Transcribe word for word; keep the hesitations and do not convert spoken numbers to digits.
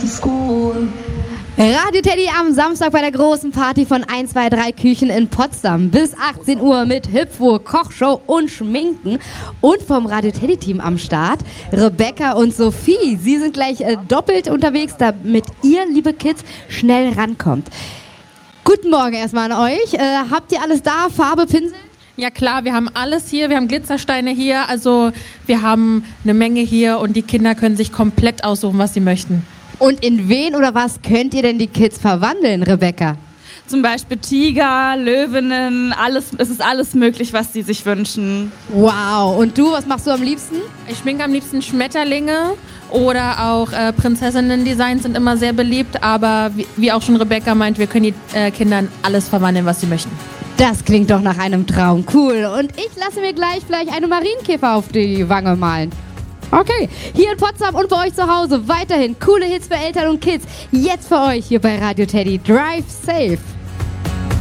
to school. Radio Teddy am Samstag bei der großen Party von eins zwei drei Küchen in Potsdam. Bis achtzehn Uhr mit Hüpfwo, Kochshow und Schminken. Und vom Radio Teddy Team am Start Rebecca und Sophie. Sie sind gleich äh, doppelt unterwegs, damit ihr, liebe Kids, schnell rankommt. Guten Morgen erstmal an euch. Äh, habt ihr alles da? Farbe, Pinsel? Ja klar, wir haben alles hier, wir haben Glitzersteine hier, also wir haben eine Menge hier und die Kinder können sich komplett aussuchen, was sie möchten. Und in wen oder was könnt ihr denn die Kids verwandeln, Rebecca? Zum Beispiel Tiger, Löwinnen, alles, es ist alles möglich, was sie sich wünschen. Wow, und du, was machst du am liebsten? Ich schminke am liebsten Schmetterlinge oder auch äh, Prinzessinnen-Designs sind immer sehr beliebt, aber wie, wie auch schon Rebecca meint, wir können die äh, Kindern alles verwandeln, was sie möchten. Das klingt doch nach einem Traum. Cool. Und ich lasse mir gleich vielleicht eine Marienkäfer auf die Wange malen. Okay, hier in Potsdam und bei euch zu Hause weiterhin coole Hits für Eltern und Kids. Jetzt für euch hier bei Radio Teddy. Drive safe.